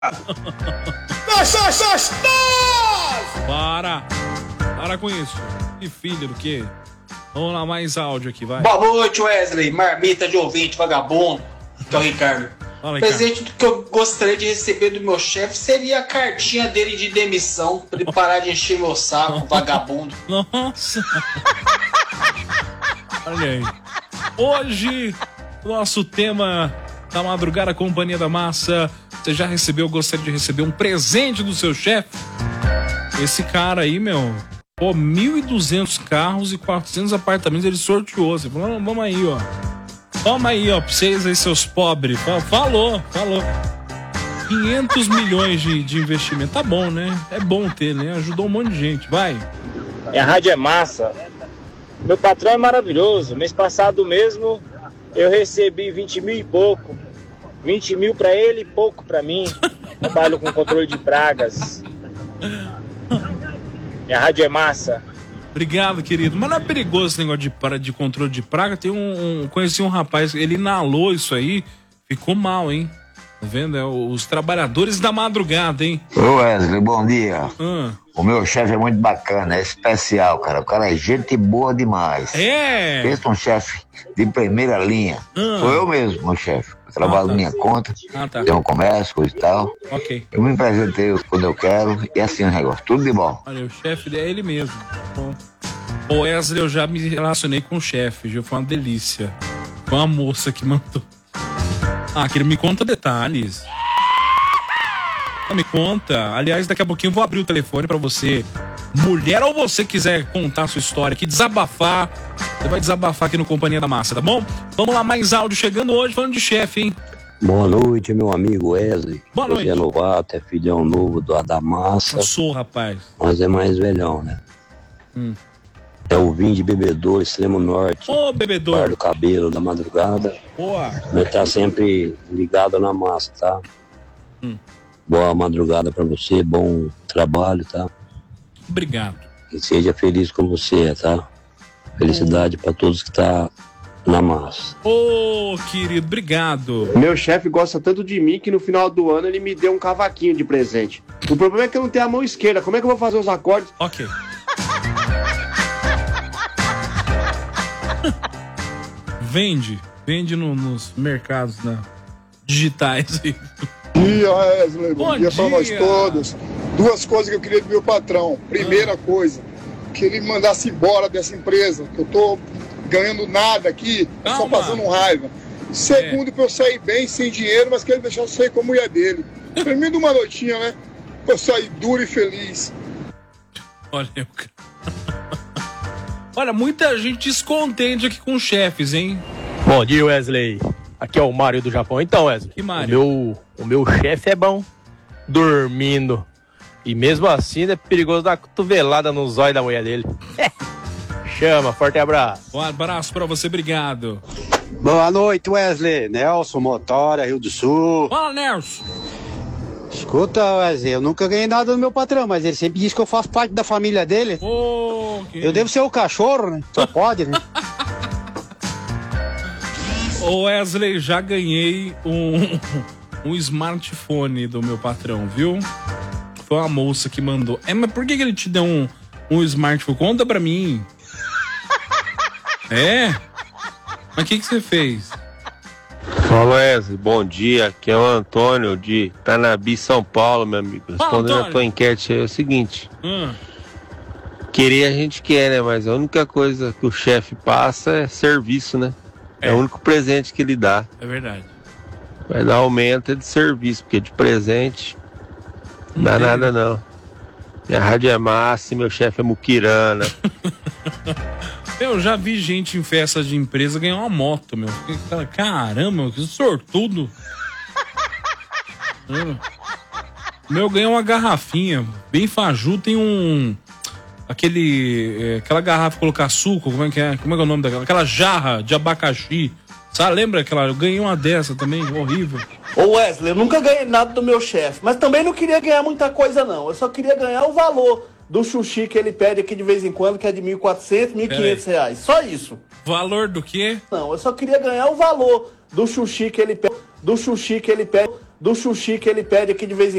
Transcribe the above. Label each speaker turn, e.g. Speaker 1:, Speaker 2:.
Speaker 1: Para com isso. Que filho do quê? Vamos lá, mais áudio aqui, vai.
Speaker 2: Boa noite, Wesley. Marmita de ouvinte, vagabundo. Que é o Ricardo.
Speaker 1: Fala,
Speaker 2: o presente que eu gostaria de receber do meu chefe seria a cartinha dele de demissão, pra ele parar de encher meu saco, vagabundo.
Speaker 1: Nossa. Olha aí. Hoje, nosso tema da madrugada, Companhia da Massa. Você já recebeu, gostaria de receber um presente do seu chefe? Esse cara aí, meu, pô, 1.200 carros e 400 apartamentos ele sorteou. Você falou, vamos aí, ó. Toma aí, ó, pra vocês aí, seus pobres. Falou. 500 milhões de investimento. Tá bom, né? É bom ter, né? Ajudou um monte de gente. Vai.
Speaker 3: A rádio é massa. Meu patrão é maravilhoso. Mês passado mesmo, eu recebi 20 mil e pouco. 20 mil pra ele e pouco pra mim. Trabalho com controle de pragas. A rádio é massa.
Speaker 1: Obrigado, querido. Mas não é perigoso esse negócio de controle de praga? Conheci um rapaz, ele inalou isso aí, ficou mal, hein? Tá vendo? É os trabalhadores da madrugada, hein?
Speaker 4: Ô Wesley, bom dia. O meu chefe é muito bacana, é especial, cara. O cara é gente boa demais.
Speaker 1: É?
Speaker 4: Pensa um chefe de primeira linha. Sou eu mesmo, meu chefe. Eu trabalho minha conta, tenho um comércio, coisa e tal.
Speaker 1: Ok.
Speaker 4: Eu me apresentei quando eu quero e assim o negócio. Tudo de bom.
Speaker 1: Olha, o chefe é ele mesmo. Bom. O Wesley, eu já me relacionei com o chefe, já foi uma delícia. Foi uma moça que mandou. Que ele me conta detalhes. Me conta. Aliás, daqui a pouquinho eu vou abrir o telefone pra você, mulher, ou você quiser contar a sua história aqui, desabafar. Você vai desabafar aqui no Companhia da Massa, tá bom? Vamos lá, mais áudio chegando hoje, falando de chefe, hein?
Speaker 5: Boa noite, meu amigo Wesley.
Speaker 1: Boa noite.
Speaker 5: Você é novato, é filhão novo da Massa.
Speaker 1: Eu sou, rapaz.
Speaker 5: Mas é mais velhão, né? É o vinho de Bebedouro, Extremo Norte.
Speaker 1: Ô, Bebedouro.
Speaker 5: Bar do Cabelo, da madrugada.
Speaker 1: Boa.
Speaker 5: Nós tá sempre ligado na massa, tá? Boa madrugada pra você, bom trabalho, tá?
Speaker 1: Obrigado.
Speaker 5: E seja feliz como você é, tá? Felicidade pra todos que tá na massa.
Speaker 1: Ô, querido, obrigado.
Speaker 6: Meu chefe gosta tanto de mim que no final do ano ele me deu um cavaquinho de presente. O problema é que eu não tenho a mão esquerda. Como é que eu vou fazer os acordes?
Speaker 1: Ok. Vende nos mercados, né? Digitais aí.
Speaker 7: Bom dia, Wesley. Bom dia pra nós todos. Duas coisas que eu queria do meu patrão. Primeira coisa, que ele me mandasse embora dessa empresa, que eu tô ganhando nada aqui, só passando raiva. Segundo, pra eu sair bem, sem dinheiro, mas que ele deixasse eu sair com a mulher dele. Pra mim, de uma noitinha, né? Pra eu sair duro e feliz.
Speaker 1: Olha, Olha, muita gente descontente aqui com os chefes, hein?
Speaker 8: Bom dia, Wesley. Aqui é o Mário do Japão. Então, Wesley,
Speaker 1: que Mário?
Speaker 8: O meu chefe é bom dormindo. E mesmo assim é perigoso dar cotovelada no zóio da mulher dele. Chama, forte abraço.
Speaker 1: Um abraço pra você, obrigado.
Speaker 9: Boa noite, Wesley. Nelson Motora, Rio do Sul.
Speaker 1: Fala, Nelson.
Speaker 9: Escuta, Wesley, eu nunca ganhei nada do meu patrão, mas ele sempre diz que eu faço parte da família dele. Eu devo ser o cachorro, né? Só pode, né?
Speaker 1: Ô Wesley, já ganhei um smartphone do meu patrão, viu? Foi uma moça que mandou. Mas por que ele te deu um smartphone? Conta pra mim. Mas o que você fez?
Speaker 10: Fala, Wesley, bom dia, aqui é o Antônio de Tanabi, São Paulo, meu amigo. Respondendo a tua enquete aí é o seguinte. Querer a gente quer, né? Mas a única coisa que o chefe passa é serviço, né? É o único presente que ele dá.
Speaker 1: É verdade.
Speaker 10: Vai dar aumento de serviço, porque de presente não dá nada não. Minha rádio é massa e meu chefe é muquirana.
Speaker 1: Eu já vi gente em festas de empresa ganhar uma moto, meu. Caramba, que sortudo. Meu ganhou uma garrafinha, bem faju, tem aquela garrafa colocar suco, como é que é o nome daquela? Aquela jarra de abacaxi. Sabe, lembra aquela? Eu ganhei uma dessa também, horrível.
Speaker 11: Ô Wesley, eu nunca ganhei nada do meu chefe, mas também não queria ganhar muita coisa não. Eu só queria ganhar o valor do sushi que ele pede aqui de vez em quando, que é de R$1.400, R$1.500. Só isso.
Speaker 1: Valor do quê?
Speaker 11: Não, eu só queria ganhar o valor do sushi que ele pede, do sushi que ele pede aqui de vez em